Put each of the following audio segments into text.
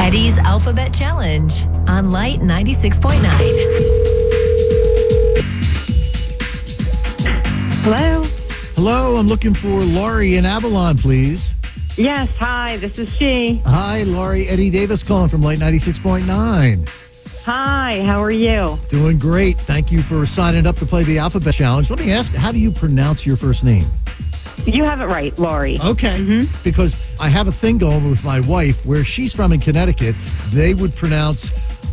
Eddie's Alphabet Challenge on Light 96.9. Hello? Hello, I'm looking for Laurie in Avalon, please. Yes, hi, this is she. Hi, Laurie. Eddie Davis calling from Light 96.9. Hi, how are you? Doing great. Thank you for signing up to play the Alphabet Challenge. Let me ask, how do you pronounce your first name? You have it right, Laurie. Okay, because I have a thing going with my wife where she's from in Connecticut. They would pronounce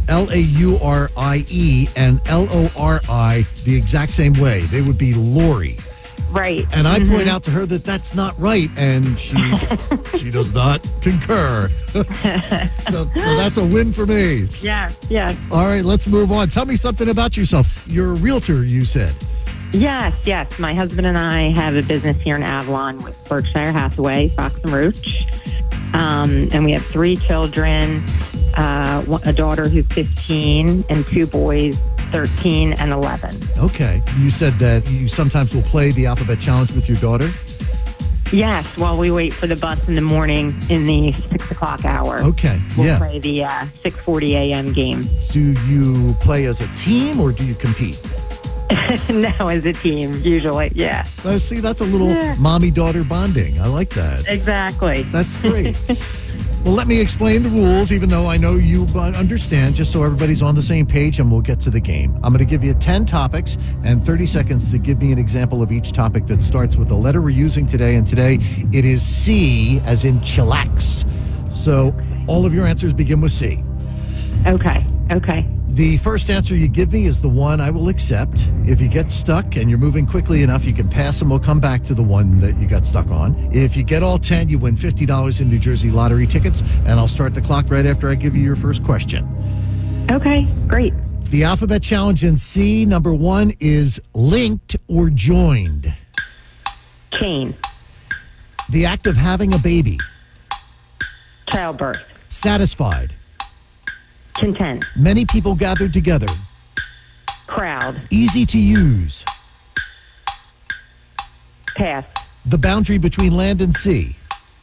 Laurie and Lori the exact same way. They would be Lori. Right. And I point out to her that that's not right, and she does not concur. so that's a win for me. Yeah. All right, let's move on. Tell me something about yourself. You're a realtor, you said. Yes. My husband and I have a business here in Avalon with Berkshire Hathaway, Fox and Roach. And we have 3 children, a daughter who's 15 and 2 boys, 13 and 11. Okay. You said that you sometimes will play the Alphabet Challenge with your daughter? Yes, while we wait for the bus in the morning in the 6 o'clock hour. Okay, We'll play the 6:40 a.m. game. Do you play as a team or do you compete? No, as a team, usually, yeah. See, that's a little mommy-daughter bonding. I like that. Exactly. That's great. Well, let me explain the rules, even though I know you understand, just so everybody's on the same page, and we'll get to the game. I'm going to give you 10 topics and 30 seconds to give me an example of each topic that starts with the letter we're using today, and today it is C, as in chillax. So all of your answers begin with C. Okay. The first answer you give me is the one I will accept. If you get stuck and you're moving quickly enough, you can pass and we'll come back to the one that you got stuck on. If you get all 10, you win $50 in New Jersey lottery tickets, and I'll start the clock right after I give you your first question. Okay, great. The Alphabet Challenge in C, number 1 is linked or joined. Chain. The act of having a baby. Childbirth. Satisfied. Content. Many people gathered together. Crowd. Easy to use. Pass. The boundary between land and sea.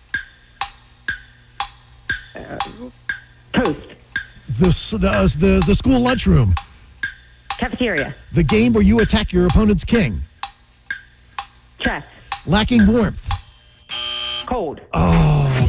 Post. The school lunchroom. Cafeteria. The game where you attack your opponent's king. Chess. Lacking warmth. Cold. Oh,